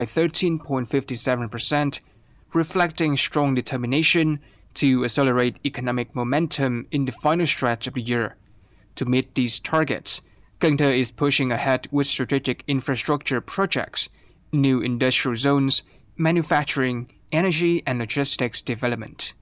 13.57%, reflecting strong determination to accelerate economic momentum in the final stretch of the year. To meet these targets, Cần Thơ is pushing ahead with strategic infrastructure projects, new industrial zones, manufacturing, energy and logistics development.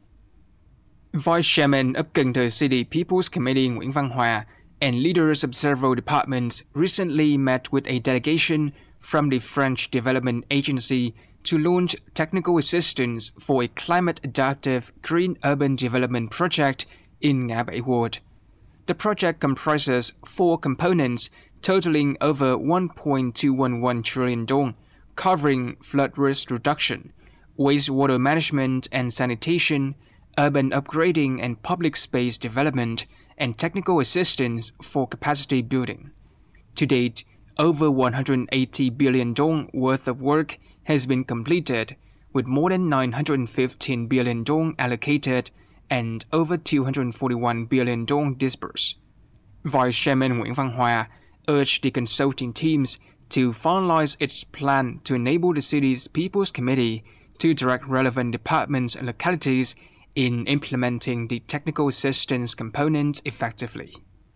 Vice Chairman of Cần Thơ City People's Committee Nguyễn Văn Hòa and leaders of several departments recently met with a delegation from the French Development Agency to launch technical assistance for a climate-adaptive green urban development project in Ngã Bảy Ward. The project comprises 4 components totaling over 1.211 trillion dong, covering flood risk reduction, wastewater management and sanitation, urban upgrading and public space development, and technical assistance for capacity building. To date, over 180 billion dong worth of work has been completed, with more than 915 billion dong allocated and over 241 billion dong disbursed. Vice Chairman Nguyễn Văn Hòa urged the consulting teams to finalize its plan to enable the city's People's Committee to direct relevant departments and localities in implementing the technical assistance component effectively.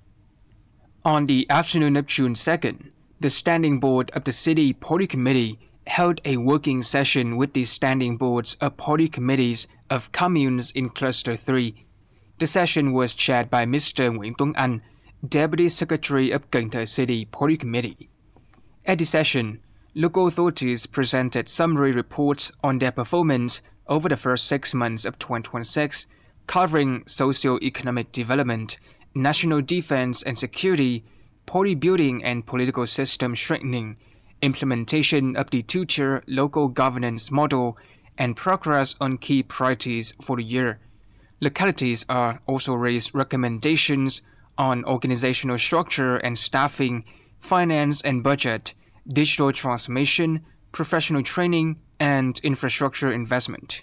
On the afternoon of June 2nd, the Standing Board of the City Party Committee held a working session with the Standing Boards of Party Committees of Communes in Cluster 3. The session was chaired by Mr. Nguyễn Tuấn Anh, Deputy Secretary of Cần Thơ City Party Committee. At the session, local authorities presented summary reports on their performance over the first 6 months of 2026, covering socio-economic development, national defense and security, party building and political system strengthening, implementation of the 2-tier local governance model, and progress on key priorities for the year. Localities are also raised recommendations on organizational structure and staffing, finance and budget, digital transformation, professional training, and infrastructure investment.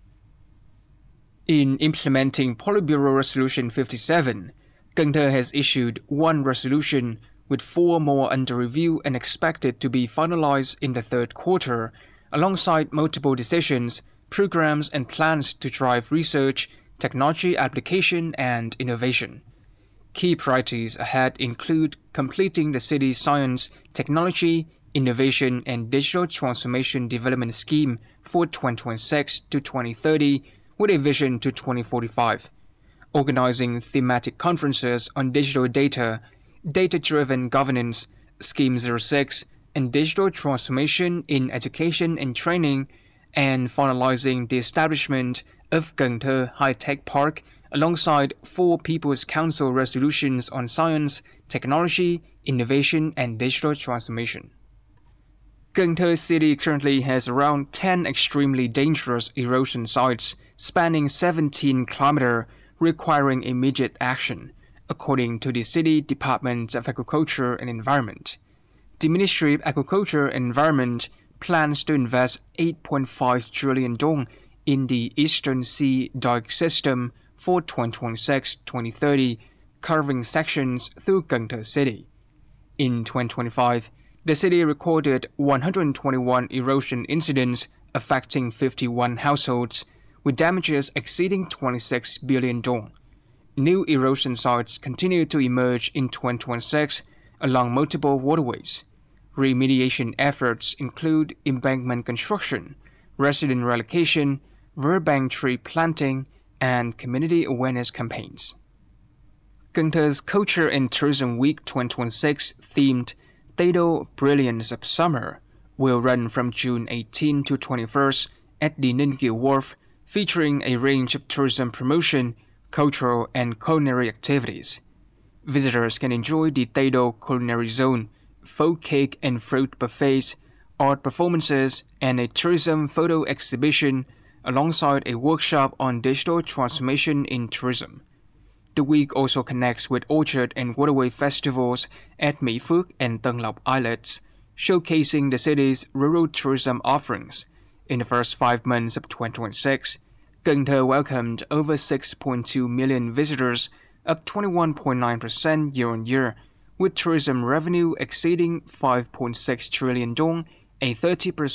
In implementing Politburo Resolution 57, Cần Thơ has issued 1 resolution with 4 more under review and expected to be finalized in the 3rd quarter, alongside multiple decisions, programs and plans to drive research, technology application and innovation. Key priorities ahead include completing the city's science, technology, innovation and digital transformation development scheme for 2026 to 2030 with a vision to 2045, organizing thematic conferences on digital data, data-driven governance, Scheme 06, and digital transformation in education and training, and finalizing the establishment of Cần Thơ High-Tech Park alongside 4 People's Council resolutions on science, technology, innovation, and digital transformation. Cần Thơ City currently has around 10 extremely dangerous erosion sites spanning 17 kilometers, requiring immediate action, according to the City Department of Agriculture and Environment. The Ministry of Agriculture and Environment plans to invest 8.5 trillion dong in the Eastern Sea Dike System for 2026-2030, covering sections through Cần Thơ City. In 2025, the city recorded 121 erosion incidents affecting 51 households, with damages exceeding 26 billion dong. New erosion sites continue to emerge in 2026 along multiple waterways. Remediation efforts include embankment construction, resident relocation, riverbank tree planting, and community awareness campaigns. Cần Thö's Culture and Tourism Week 2026 themed Tây Đô Brilliance of Summer will run from June 18 to 21st at the Ninh Kiều Wharf, featuring a range of tourism promotion, cultural and culinary activities. Visitors can enjoy the Tây Đô Culinary Zone, folk cake and fruit buffets, art performances, and a tourism photo exhibition, alongside a workshop on digital transformation in tourism. The week also connects with orchard and waterway festivals at Mỹ Phước and Tân Lộc Islets, showcasing the city's rural tourism offerings. In the first 5 months of 2026, Cần Thơ welcomed over 6.2 million visitors, up 21.9% year-on-year, with tourism revenue exceeding 5.6 trillion dong, a 30%